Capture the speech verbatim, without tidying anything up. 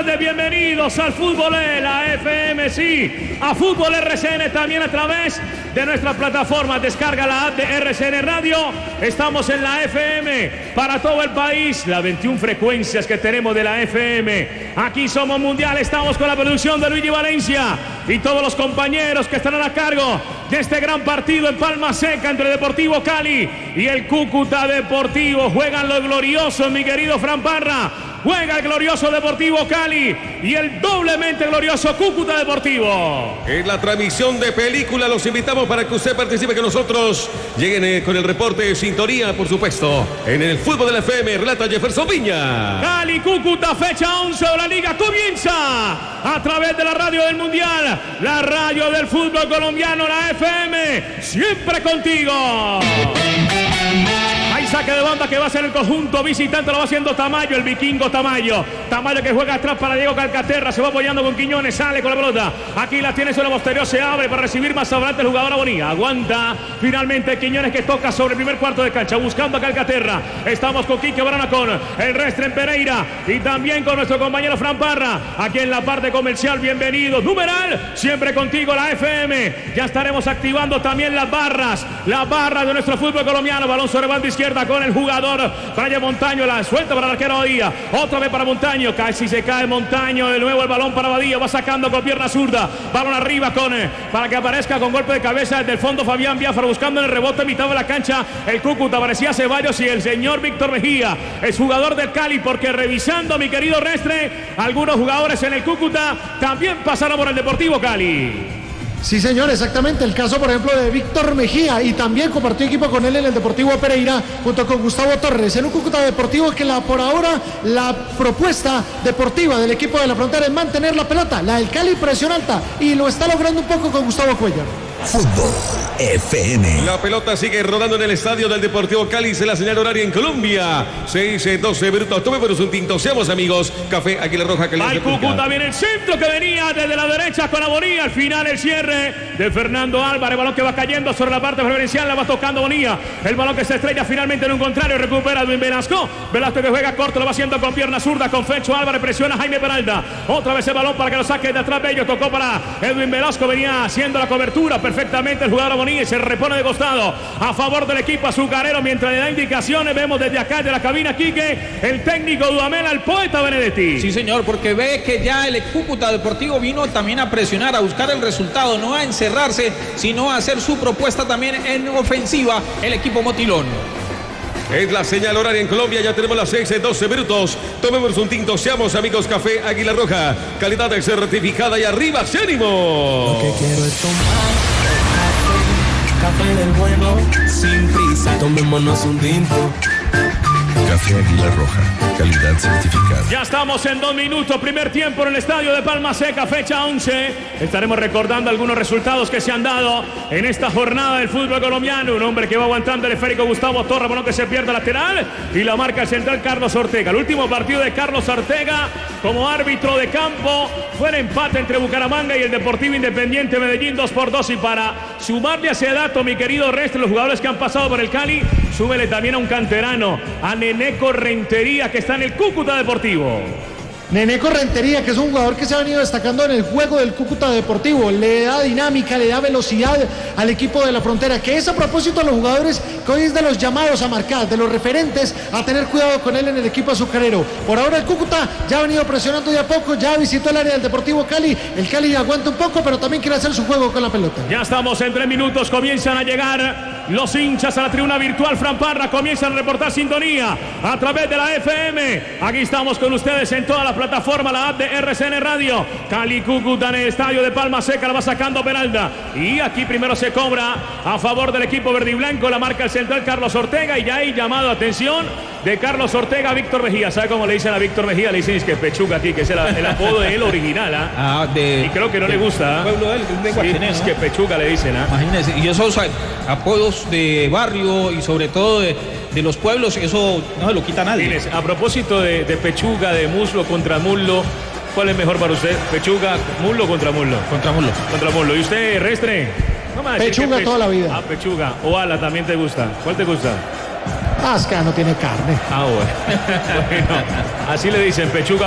tardes, bienvenidos al Fútbol de la F M, sí, a Fútbol R C N también a través de nuestra plataforma. Descarga la app de R C N Radio. Estamos en la F M para todo el país, las veintiuna frecuencias que tenemos de la F M. Aquí somos mundial, estamos con la producción de Luigi Valencia y todos los compañeros que estarán a cargo de este gran partido en Palma Seca entre Deportivo Cali y el Cúcuta Deportivo. Juegan los gloriosos, mi querido Fran Parra. Juega el glorioso Deportivo Cali y el doblemente glorioso Cúcuta Deportivo. En la transmisión de película los invitamos para que usted participe con nosotros. Lleguen eh, con el reporte de sintonía, por supuesto. En el Fútbol de la F M, relata Jefferson Viña. Cali, Cúcuta, fecha once de la liga comienza a través de la radio del Mundial, la radio del fútbol colombiano, la F M, siempre contigo. Hay saque de banda que va a ser el conjunto visitante, lo va haciendo Tamayo, el vikingo Tamayo. Tamayo que juega atrás para Diego Calcaterra, se va apoyando con Quiñones, sale con la pelota. Aquí la tiene sobre la posterior, se abre para recibir más adelante el jugador Bonilla. Aguanta finalmente Quiñones que toca sobre el primer cuarto de cancha, buscando a Calcaterra. Estamos con Quique Barana, con el Restren Pereira y también con nuestro compañero Fran Parra. Aquí en la parte comercial, bienvenido. Numeral, siempre contigo la F M. Ya estaremos activando también las barras, las barras de nuestro fútbol colombiano. Balón sobre banda izquierda con el jugador Brian Montaño, la suelta para el arquero Badía, otra vez para Montaño, casi se cae Montaño, de nuevo el balón para Badía, va sacando con pierna zurda, balón arriba con para que aparezca con golpe de cabeza desde el fondo Fabián Biafra, buscando en el rebote en mitad de la cancha el Cúcuta, aparecía Ceballos y el señor Víctor Mejía, es jugador del Cali, porque revisando, mi querido Restre, algunos jugadores en el Cúcuta también pasaron por el Deportivo Cali. Sí, señor, exactamente. El caso, por ejemplo, de Víctor Mejía, y también compartió equipo con él en el Deportivo Pereira junto con Gustavo Torres. En un Cúcuta Deportivo que la, por ahora la propuesta deportiva del equipo de la Frontera es mantener la pelota. La del Cali presión alta y lo está logrando un poco con Gustavo Cuellar. Fútbol F M. La pelota sigue rodando en el estadio del Deportivo Cali. Se la señal horaria en Colombia. seis doce minutos. Tome por un tinto. Seamos amigos. Café Águila Roja. Al Cúcuta viene el centro que venía desde la derecha con Bonilla. Al final el cierre de Fernando Álvarez. Balón que va cayendo sobre la parte preferencial. La va tocando Bonilla. El balón que se estrella finalmente en un contrario. Recupera Edwin Velasco. Velasco que juega corto. Lo va haciendo con pierna zurda. Con Fecho Álvarez. Presiona a Jaime Peralta. Otra vez el balón para que lo saque de atrás. Bello. Tocó para Edwin Velasco. Venía haciendo la cobertura perfectamente el jugador Bonilla y se repone de costado a favor del equipo azucarero mientras le da indicaciones. Vemos desde acá de la cabina Quique, el técnico Dudamel, al poeta Benedetti. Sí, señor, porque ve que ya el Cúcuta Deportivo vino también a presionar, a buscar el resultado, no a encerrarse, sino a hacer su propuesta también en ofensiva el equipo motilón. Es la señal horaria en Colombia, ya tenemos las seis doce minutos. Tomemos un tinto, seamos amigos. Café Águila Roja, calidad certificada y arriba, ¡se ánimo! Lo que quiero es tomar café del bueno, sin prisa, tomémonos un tinto. Café Águila Roja, calidad certificada. Ya estamos en dos minutos, primer tiempo en el estadio de Palma Seca, fecha once. Estaremos recordando algunos resultados que se han dado en esta jornada del fútbol colombiano. Un hombre que va aguantando el esférico, Gustavo Torres, bueno, que se pierde lateral y la marca el central Carlos Ortega. El último partido de Carlos Ortega como árbitro de campo fue el empate entre Bucaramanga y el Deportivo Independiente Medellín, dos por dos. Y para sumarle a ese dato, mi querido Restre, los jugadores que han pasado por el Cali, súbele también a un canterano, a Neneco Rentería, que está en el Cúcuta Deportivo. Neneco Rentería, que es un jugador que se ha venido destacando en el juego del Cúcuta Deportivo, le da dinámica, le da velocidad al equipo de la Frontera, que es a propósito de los jugadores que hoy es de los llamados a marcar, de los referentes a tener cuidado con él en el equipo azucarero. Por ahora el Cúcuta ya ha venido presionando de a poco, ya visitó el área del Deportivo Cali, el Cali aguanta un poco, pero también quiere hacer su juego con la pelota. Ya estamos en tres minutos, comienzan a llegar los hinchas a la tribuna virtual. Fran Parra, comienzan a reportar sintonía a través de la F M. Aquí estamos con ustedes en toda la plataforma, la app de R C N Radio. Cali Cúcuta en el estadio de Palma Seca, la va sacando Peralta. Y aquí primero se cobra a favor del equipo verde y blanco, la marca el central Carlos Ortega. Y ya hay llamado, atención, de Carlos Ortega a Víctor Mejía. ¿Sabe cómo le dicen a Víctor Mejía? Le dicen es que Pechuga aquí, que es el, el apodo de él original. ¿eh? Ah, de, y creo que no de, le gusta. El pueblo de él, de sí, es que Pechuga le dicen. ¿eh? Imagínense, y esos apodos de barrio y sobre todo de, de los pueblos, eso no se lo quita nadie. Tienes, a propósito de, de Pechuga, de muslo contra muslo, ¿cuál es mejor para usted? ¿Pechuga, muslo contra muslo? Contra muslo. Contra muslo. ¿Y usted, Restre? No Pechuga toda la vida. Ah, Pechuga. O ala, también te gusta. ¿Cuál te gusta? Ah, es que no tiene carne. Ah, bueno. Bueno, así le dicen, Pechuga.